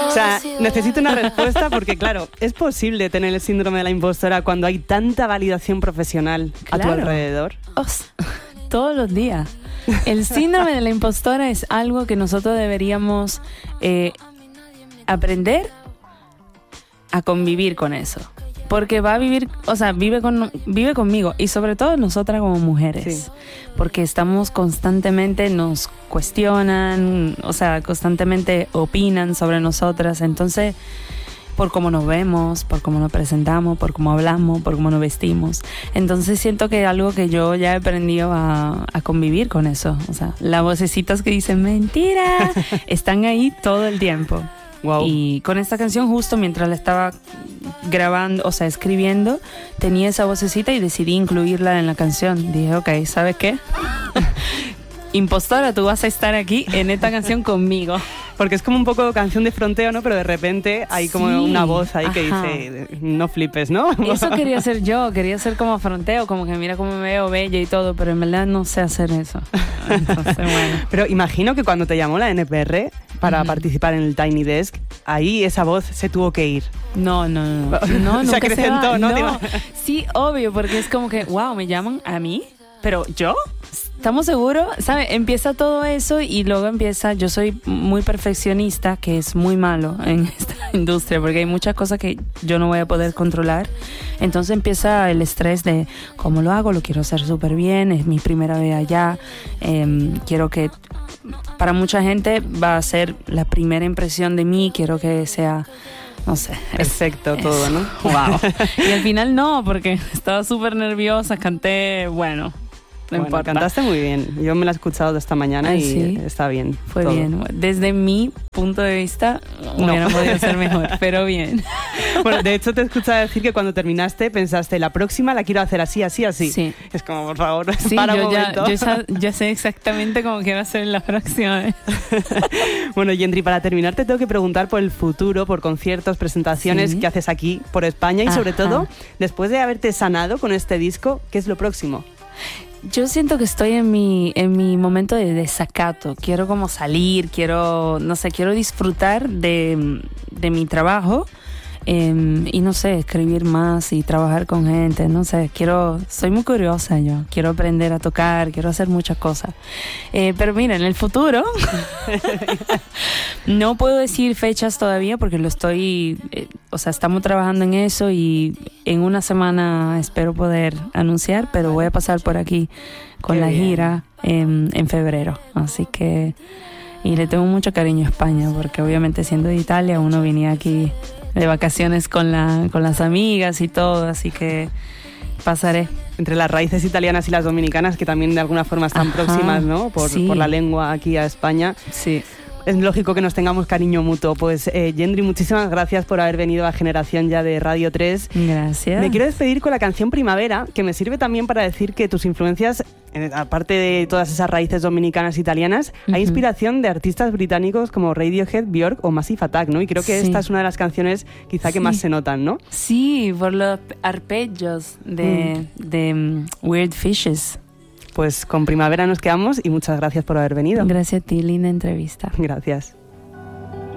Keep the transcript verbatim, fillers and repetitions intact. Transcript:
O sea, necesito una respuesta porque, claro, es posible tener el síndrome de la impostora cuando hay tanta validación profesional Claro. a tu alrededor. Os- todos los días. El síndrome de la impostora es algo que nosotros deberíamos eh, aprender a convivir con eso. Porque va a vivir, o sea, vive, con, vive conmigo y sobre todo nosotras como mujeres. Sí. Porque estamos constantemente, nos cuestionan, o sea, constantemente opinan sobre nosotras. Entonces, por cómo nos vemos, por cómo nos presentamos, por cómo hablamos, por cómo nos vestimos. Entonces siento que es algo que yo ya he aprendido a, a convivir con eso. O sea, las vocecitas que dicen mentira están ahí todo el tiempo. Wow. Y con esta canción, justo mientras la estaba grabando, o sea, escribiendo, tenía esa vocecita y decidí incluirla en la canción. Dije, ok, ¿sabes qué? Impostora, tú vas a estar aquí en esta canción conmigo. Porque es como un poco canción de fronteo, ¿no? Pero de repente hay como Sí, una voz ahí que ajá. dice, no flipes, ¿no? Eso quería hacer yo, quería ser como fronteo, como que mira cómo me veo bella y todo, pero en verdad no sé hacer eso. Entonces, bueno. Pero imagino que cuando te llamó la N P R para Ujú. participar en el Tiny Desk, ahí esa voz se tuvo que ir. No, no, no. no, Se nunca acrecentó, va. ¿no? No. Sí, obvio, porque es como que, wow, me llaman a mí, pero yo. ¿Estamos seguros? ¿Sabe? Empieza todo eso y luego empieza, yo soy muy perfeccionista, que es muy malo en esta industria, porque hay muchas cosas que yo no voy a poder controlar. Entonces empieza el estrés de cómo lo hago, lo quiero hacer súper bien, es mi primera vez allá, eh, quiero que, para mucha gente va a ser la primera impresión de mí, quiero que sea... No sé. Perfecto es, todo, ¿no? Wow. Y al final no, porque estaba súper nerviosa, canté, bueno... No Bueno, importa. cantaste muy bien. Yo me la he escuchado de esta mañana Ay, y sí. está bien. Fue todo. bien. Desde mi punto de vista, No. hubiera podido ser mejor, pero bien. Bueno, de hecho te he escuchado decir que cuando terminaste pensaste, la próxima la quiero hacer así, así, así. Sí. Es como, por favor, Sí, para un yo, ya, momento. yo ya, ya sé exactamente cómo quiero hacer la próxima vez. Bueno, Yendri, para terminar te tengo que preguntar por el futuro, por conciertos, presentaciones Sí. que haces aquí por España y sobre Ajá. todo, después de haberte sanado con este disco, ¿qué es lo próximo? Yo siento que estoy en mi, en mi momento de desacato. Quiero como salir, quiero, no sé, quiero disfrutar de, de mi trabajo eh, y no sé, escribir más y trabajar con gente, no sé, quiero, soy muy curiosa yo, quiero aprender a tocar, quiero hacer muchas cosas. Eh, pero mira, en el futuro no puedo decir fechas todavía porque lo estoy, eh, o sea, estamos trabajando en eso y en una semana espero poder anunciar, pero voy a pasar por aquí con Qué la bien. gira en, en febrero, así que, y le tengo mucho cariño a España porque obviamente siendo de Italia uno venía aquí de vacaciones con, la, con las amigas y todo, así que pasaré. Entre las raíces italianas y las dominicanas, que también de alguna forma están Ajá, próximas, ¿no? Por, sí. por la lengua aquí a España. Sí. Es lógico que nos tengamos cariño mutuo. Pues, eh, Yendri, muchísimas gracias por haber venido a Generación Ya de Radio tres. Gracias. Me quiero despedir con la canción Primavera, que me sirve también para decir que tus influencias, eh, aparte de todas esas raíces dominicanas e italianas, Ujú. hay inspiración de artistas británicos como Radiohead, Björk o Massive Attack, ¿no? Y creo que Sí. esta es una de las canciones quizá que Sí. más se notan, ¿no? Sí, por los arpegios de, de um, Weird Fishes. Pues con Primavera nos quedamos y muchas gracias por haber venido. Gracias a ti, linda entrevista. Gracias.